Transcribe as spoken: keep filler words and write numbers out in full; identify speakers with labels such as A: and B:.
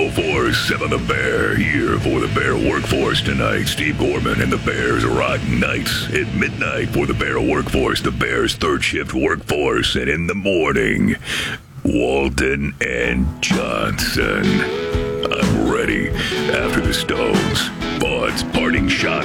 A: oh four seven The Bear here for the Bear Workforce tonight. Steve Gorman and the Bears rock nights at midnight for the Bear Workforce, the Bears third shift workforce, and in the morning, Walton and Johnson. I'm ready after the Stones. Bud's parting shot